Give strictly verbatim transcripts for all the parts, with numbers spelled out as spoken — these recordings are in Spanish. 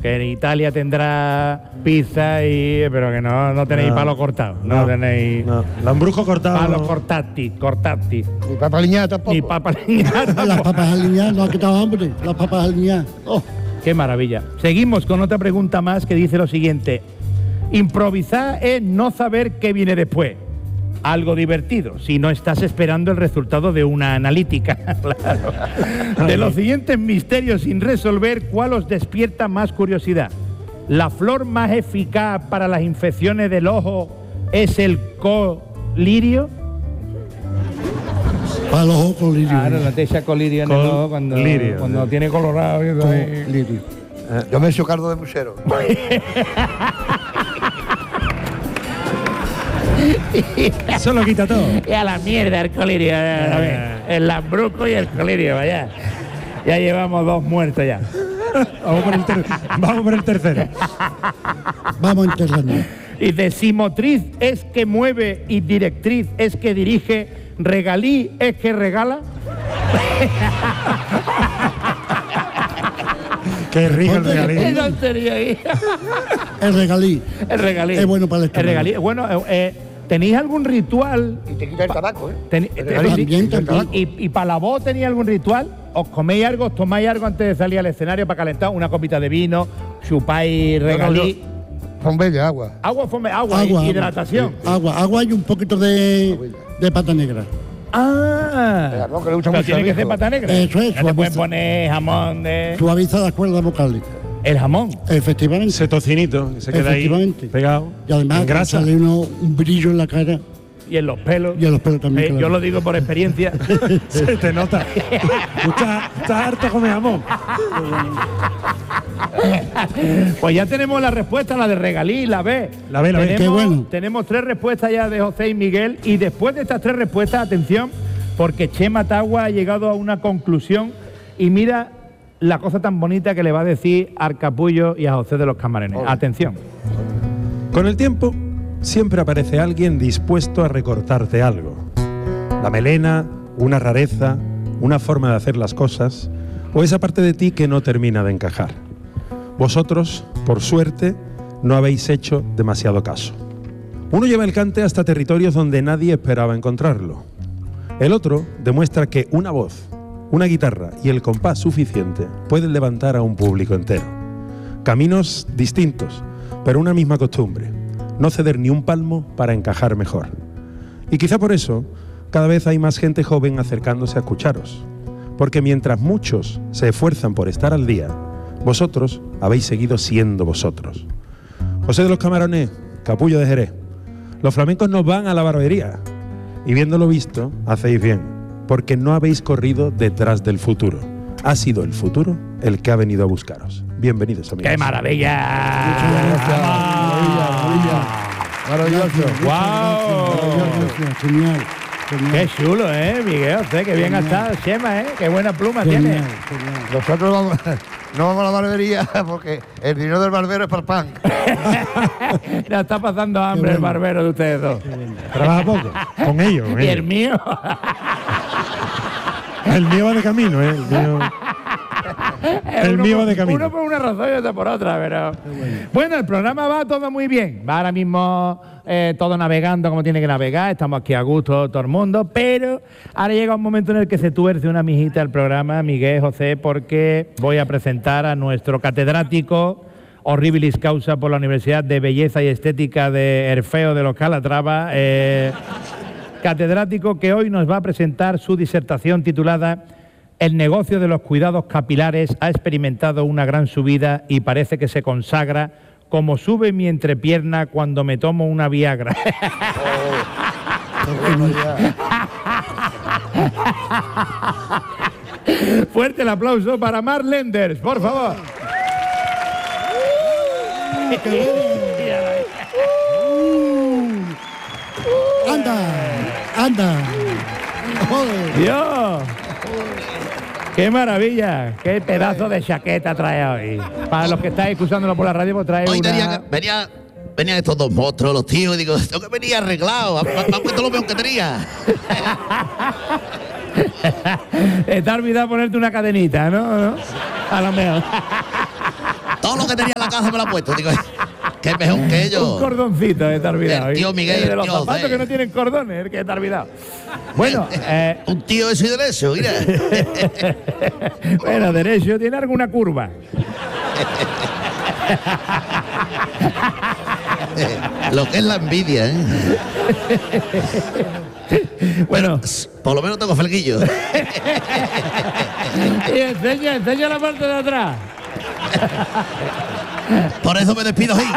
que en Italia tendrá pizza, y pero que no, no tenéis No. palos cortados. No, No. tenéis No, lambrujo cortado. palos no. cortati, cortati. Ni papa aliñada tampoco. Ni papa aliñada. Las papas alineadas, no ha quitado hambre. Las papas alineadas. Oh, Qué maravilla. Seguimos con otra pregunta más que dice lo siguiente. Improvisar es no saber qué viene después. Algo divertido, si no estás esperando el resultado de una analítica. Claro. De los siguientes misterios sin resolver, ¿cuál os despierta más curiosidad? ¿La flor más eficaz para las infecciones del ojo es el colirio? para los ojos con lirio. Claro, la techa colirio en el Col- ojo cuando, lirio, cuando sí. tiene colorado. y todo ahí. Lirio. Yo me he hecho cardo de musero. Eso lo quita todo. Y a la mierda el colirio, ya, a ver, el lambruco y el colirio, vaya. Ya llevamos dos muertos ya. Vamos por el, ter- vamos por el tercero. Vamos a enterrarnos. Y de si motriz es que mueve y directriz es que dirige, regalí es que regala. Qué rico el ¿Qué regalín. tontería ahí? El regalí. El regalí. Es bueno para el El estómago. regalí. Bueno, eh, eh, ¿tenéis algún ritual? Y te quita el tabaco, ¿eh? Teni- El te- regalí, también, te quita el también. tabaco. ¿Y, y para la voz tenéis algún ritual? ¿Os coméis algo, os tomáis algo antes de salir al escenario para calentar? Una copita de vino, chupáis regalí. Bombella, agua. Agua, fome- agua, Agua, y- agua. hidratación. Agua, agua y un poquito de, de pata negra. Ah, No, que le gusta pero mucho tiene al que hijo. ser pata negra. Eso es, No te pueden suaviza. poner jamón de... Suaviza las cuerdas vocales. El jamón. Efectivamente. Ese tocinito que se queda ahí Efectivamente. pegado. Y además en grasa. sale uno, un brillo en la cara Y en los pelos. y en los pelos también. Eh, claro. yo lo digo por experiencia. Se te nota. Tú estás, estás harto come jamón. Pues ya tenemos la respuesta, la de regalí, la B. La B, la B. Tenemos, Qué bueno. Tenemos tres respuestas ya de José y Miguel. Y después de estas tres respuestas, atención, porque Chema Tagua ha llegado a una conclusión. Y mira la cosa tan bonita que le va a decir al Capullo y a José de los Camarones. Atención. Con el tiempo, siempre aparece alguien dispuesto a recortarte algo. La melena, una rareza, una forma de hacer las cosas, o esa parte de ti que no termina de encajar. Vosotros, por suerte, no habéis hecho demasiado caso. Uno lleva el cante hasta territorios donde nadie esperaba encontrarlo. El otro demuestra que una voz, una guitarra y el compás suficiente pueden levantar a un público entero. Caminos distintos, pero una misma costumbre. No ceder ni un palmo para encajar mejor. Y quizá por eso, cada vez hay más gente joven acercándose a escucharos. Porque mientras muchos se esfuerzan por estar al día, vosotros habéis seguido siendo vosotros. José de los Camarones, Capullo de Jerez. Los flamencos nos van a la barbería. Y viéndolo visto, hacéis bien. Porque no habéis corrido detrás del futuro. Ha sido el futuro el que ha venido a buscaros. Bienvenidos, amigos. ¡Qué maravilla! Maravilla, maravilla. Maravilloso. ¡Guau! Genial, genial, genial. ¡Qué chulo, eh, Miguel! José, qué bien ha estado, Chema, ¿eh? ¡Qué buena pluma tiene! Genial, genial. Nosotros vamos, no vamos a la barbería porque el dinero del barbero es para el pan. Ya está pasando hambre el barbero de ustedes dos. Trabaja poco. Con ellos. con Y el ellos. mío. El mío va de camino, ¿eh? El mío, el Uno mío va por- de camino. Uno por una razón y otro por otra, pero... Bueno, el programa va todo muy bien. Va ahora mismo eh, todo navegando como tiene que navegar. Estamos aquí a gusto todo el mundo, pero ahora llega un momento en el que se tuerce una mijita el programa, Miguel, José, porque voy a presentar a nuestro catedrático horribilis causa por la Universidad de Belleza y Estética de Erfeo de los Calatrava, eh, catedrático que hoy nos va a presentar su disertación titulada El negocio de los cuidados capilares ha experimentado una gran subida y parece que se consagra como sube mi entrepierna cuando me tomo una Viagra. Fuerte el aplauso para Mark Lenders, por favor. Anda, anda. Joder. Dios. ¡Qué maravilla! ¡Qué pedazo de chaqueta trae hoy! Para los que estáis escuchándolo por la radio, pues trae Hoy una... tenía, venía, venían estos dos monstruos, los tíos, y digo, tengo que venir arreglado, han puesto lo peor que tenía. Está olvidado ponerte una cadenita, ¿no? ¿No? A lo mejor. Todo lo que tenía en la casa me lo ha puesto. Digo, qué mejor que ellos. Un cordoncito, eh, te has olvidado. El tío Miguel, El de los tío zapatos José. que no tienen cordones, el que te has olvidado. Bueno, eh, Un tío eso y derecho, mira. bueno, derecho, tiene alguna curva. Lo que es la envidia, ¿eh? Bueno, Por lo menos tengo flequillo. y enseña, enseña la parte de atrás. Por eso me despido ahí.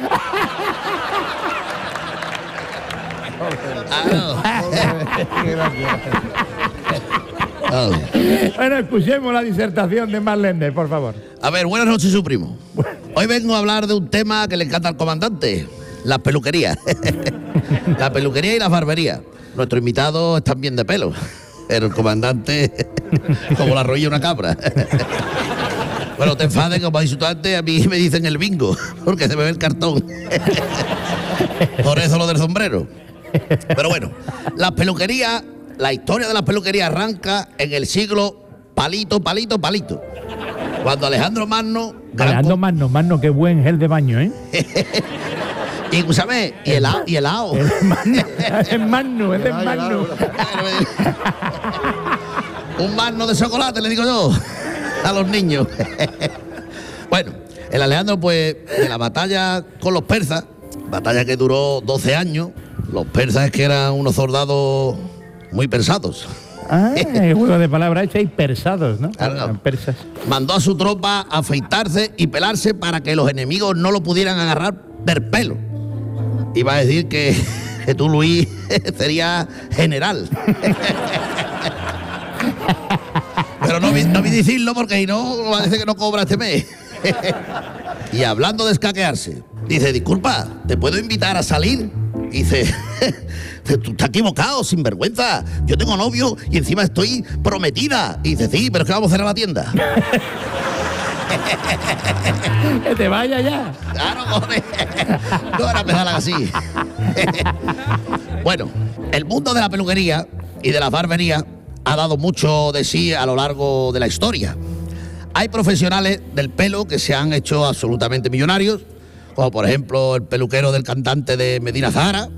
Ah, no. Bueno, escuchemos la disertación de Marlene, por favor. A ver, buenas noches, su primo. Hoy vengo a hablar de un tema que le encanta al comandante: las peluquerías. La peluquería y las barberías. Nuestros invitados están bien de pelo. Pero el comandante, como la rolla una cabra. Bueno, te enfades, como has dicho antes, a mí me dicen el bingo, porque se me ve el cartón. Por eso lo del sombrero. Pero bueno, las peluquerías, la historia de las peluquerías arranca en el siglo palito, palito, palito. Cuando Alejandro Magno... gran Alejandro com- Magno, Magno, qué buen gel de baño, ¿eh? Y, escúchame, y helado, y helado. Es Magno, es Magno, es de Magno. Un magno de chocolate, le digo yo, a los niños. Bueno, el Alejandro, pues, de la batalla con los persas, batalla que duró doce años, los persas es que eran unos soldados muy pensados. Ah, el juego de palabras hecha y persados, ¿no? Claro. Persas. Mandó a su tropa a afeitarse y pelarse para que los enemigos no lo pudieran agarrar del pelo. Iba a decir que, que tú, Luis, sería general. Pero no vi, no vi decirlo porque si no, parece que no cobra este mes. Y hablando de escaquearse, dice, disculpa, ¿te puedo invitar a salir? Dice, tú estás equivocado, sinvergüenza. Yo tengo novio y encima estoy prometida. Y dice, sí, pero es que vamos a cerrar la tienda. Que te vaya ya. Claro, joder. No van a empezar así. Bueno, el mundo de la peluquería y de la barbería ha dado mucho de sí a lo largo de la historia. Hay profesionales del pelo que se han hecho absolutamente millonarios, como por ejemplo el peluquero del cantante de Medina Zahara.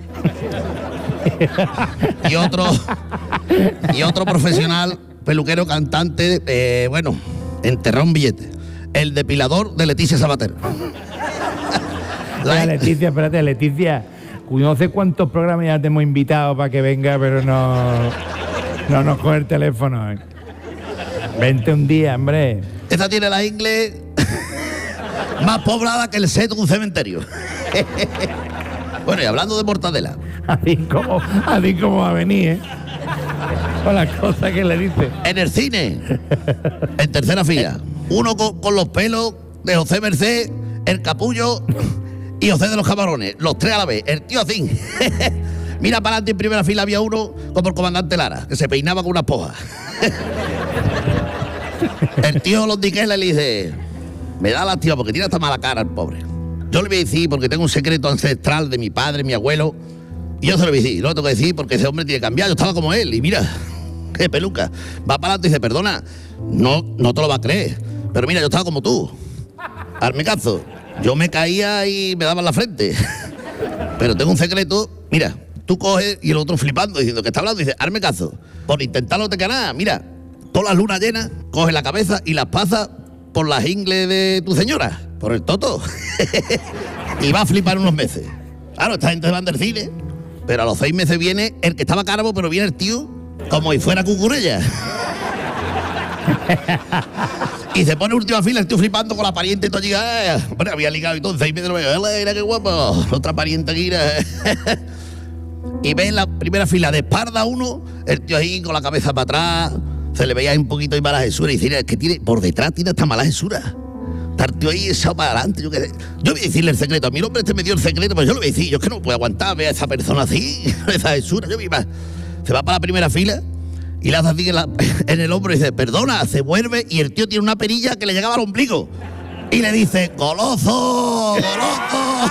Y otro, y otro profesional peluquero cantante, eh, bueno, enterró un billete. El depilador de Leticia Sabater. La Leticia, espérate, Leticia. No sé cuántos programas ya te hemos invitado para que venga, pero no, no nos coge el teléfono. ¿eh? Vente un día, hombre. Esta tiene la ingle más poblada que el set de un cementerio. Bueno, y hablando de mortadela. Así como, así como va a venir, ¿eh? Con las cosas que le dice. En el cine, en tercera fila, uno con, con los pelos de José Merced, el capullo y José de los Camarones, los tres a la vez, el tío Acín. Mira para adelante, en primera fila había uno como el comandante Lara, que se peinaba con una poja. El tío Los Diqueles le dice, me da lástima porque tiene hasta mala cara el pobre. Yo le voy a decir porque tengo un secreto ancestral de mi padre, mi abuelo, y yo se lo voy a decir, lo tengo que decir porque ese hombre tiene que cambiar, yo estaba como él, y mira, qué peluca. Va para adelante y dice, perdona, no, no te lo va a creer, pero mira, yo estaba como tú. Hazme caso, yo me caía y me daban la frente. Pero tengo un secreto, mira, tú coges y el otro flipando, diciendo que está hablando, y dice, hazme caso, por intentarlo te queda nada, mira, todas las lunas llenas, coges la cabeza y las pasas por las ingles de tu señora, por el toto. Y va a flipar unos meses. Claro, esta gente va del cine, pero a los seis meses viene el que estaba calvo, pero viene el tío como si fuera cucurella. Y se pone última fila el tío flipando con la pariente y todo allí. Eh, bueno, había ligado y todo, en seis meses lo veo. Mira qué guapo, otra pariente aquí. Y ve en la primera fila de espalda uno, el tío ahí con la cabeza para atrás, se le veía un poquito de mala jesura y dice, es que tiene, por detrás tiene esta mala jesura. Está el tío ahí echado para adelante. Yo, qué sé. Yo voy a decirle el secreto. A mi hombre este me dio el secreto, pero yo lo voy a decir. Yo es que no puedo aguantar ver a esa persona así, esa jesura. Yo iba. Se va para la primera fila y le hace así en, la, en el hombro y dice, perdona, se vuelve y el tío tiene una perilla que le llegaba al ombligo. Y le dice, goloso, goloso.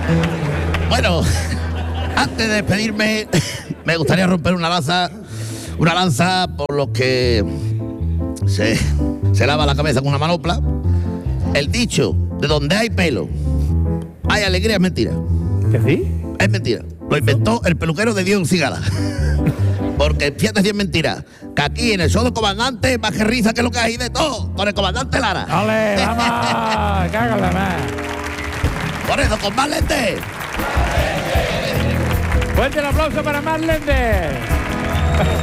Bueno, antes de despedirme, me gustaría romper una lanza una lanza por los que se, se lava la cabeza con una manopla. El dicho de donde hay pelo, hay alegría es mentira. ¿Que sí? Es mentira. Lo inventó el peluquero de Dios Cigala. Porque fíjate si es mentira. Que aquí en el show del comandante, más que risa que lo que hay de todo, con el comandante Lara. ¡Ole, vamos! ¡Cágala más! Por eso, con más lente. Fuerte el aplauso para Marlende.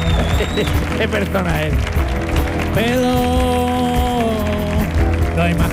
Qué persona es. Pero no hay más